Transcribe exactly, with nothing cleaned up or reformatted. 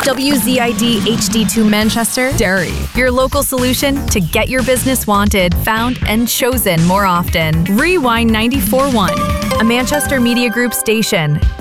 W Z I D H D two Manchester, Derry. Your local solution to get your business wanted, found, and chosen more often. Rewind ninety-four point one, a Manchester Media Group station.